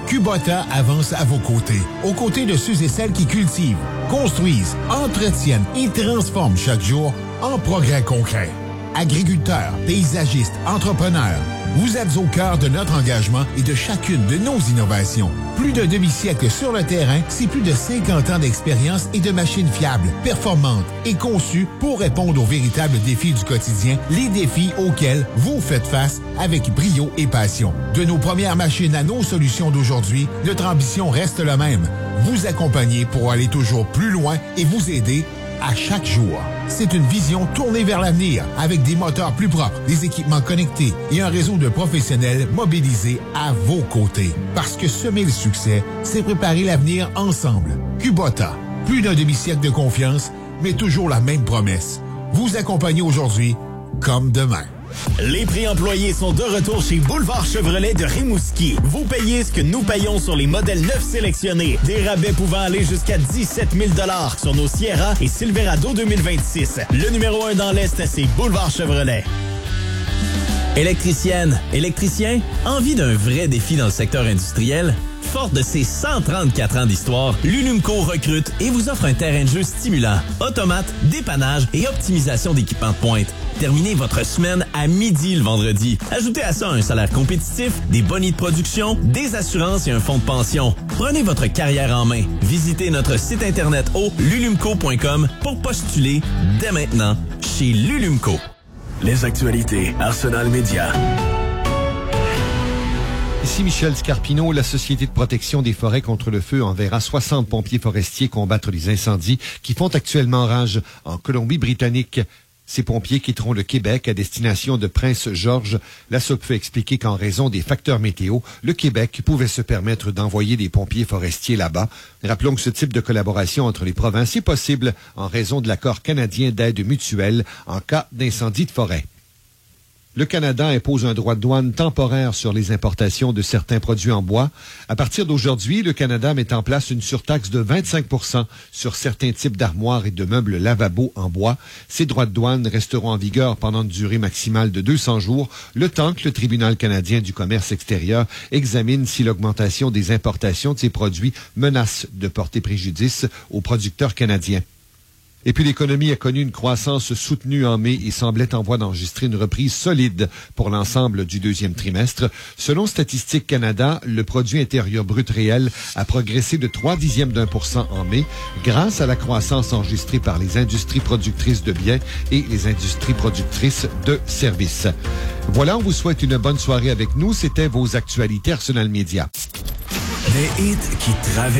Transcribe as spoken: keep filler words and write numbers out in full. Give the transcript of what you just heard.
Kubota avance à vos côtés, aux côtés de ceux et celles qui cultivent, construisent, entretiennent et transforment chaque jour en progrès concret. Agriculteurs, paysagistes, entrepreneurs, vous êtes au cœur de notre engagement et de chacune de nos innovations. Plus d'un demi-siècle sur le terrain, c'est plus de cinquante ans d'expérience et de machines fiables, performantes et conçues pour répondre aux véritables défis du quotidien, les défis auxquels vous faites face avec brio et passion. De nos premières machines à nos solutions d'aujourd'hui, notre ambition reste la même. Vous accompagner pour aller toujours plus loin et vous aider à chaque jour. C'est une vision tournée vers l'avenir, avec des moteurs plus propres, des équipements connectés et un réseau de professionnels mobilisés à vos côtés. Parce que semer le succès, c'est préparer l'avenir ensemble. Kubota, plus d'un demi-siècle de confiance, mais toujours la même promesse. Vous accompagner aujourd'hui comme demain. Les prix employés sont de retour chez Boulevard Chevrolet de Rimouski. Vous payez ce que nous payons sur les modèles neufs sélectionnés. Des rabais pouvant aller jusqu'à dix-sept mille dollars sur nos Sierra et Silverado deux mille vingt-six. Le numéro un dans l'Est, c'est Boulevard Chevrolet. Électricienne, électricien, envie d'un vrai défi dans le secteur industriel? Forte de ses cent trente-quatre ans d'histoire, l'Ulumco recrute et vous offre un terrain de jeu stimulant, automate, dépannage et optimisation d'équipements de pointe. Terminez votre semaine à midi le vendredi. Ajoutez à ça un salaire compétitif, des bonnies de production, des assurances et un fonds de pension. Prenez votre carrière en main. Visitez notre site internet au lulumco point com pour postuler dès maintenant chez l'Ulumco. Les actualités Arsenal Média. Ici Michel Scarpino. La Société de protection des forêts contre le feu enverra soixante pompiers forestiers combattre les incendies qui font actuellement rage en Colombie-Britannique. Ces pompiers quitteront le Québec à destination de Prince-Georges. La S O P F a expliqué qu'en raison des facteurs météo, le Québec pouvait se permettre d'envoyer des pompiers forestiers là-bas. Rappelons que ce type de collaboration entre les provinces est possible en raison de l'accord canadien d'aide mutuelle en cas d'incendie de forêt. Le Canada impose un droit de douane temporaire sur les importations de certains produits en bois. À partir d'aujourd'hui, le Canada met en place une surtaxe de vingt-cinq pour cent sur certains types d'armoires et de meubles lavabo en bois. Ces droits de douane resteront en vigueur pendant une durée maximale de deux cents jours, le temps que le Tribunal canadien du commerce extérieur examine si l'augmentation des importations de ces produits menace de porter préjudice aux producteurs canadiens. Et puis l'économie a connu une croissance soutenue en mai et semblait en voie d'enregistrer une reprise solide pour l'ensemble du deuxième trimestre. Selon Statistique Canada, le produit intérieur brut réel a progressé de trois dixièmes d'un pour cent en mai grâce à la croissance enregistrée par les industries productrices de biens et les industries productrices de services. Voilà, on vous souhaite une bonne soirée avec nous. C'était vos actualités Arsenal Média. Des hits qui traversent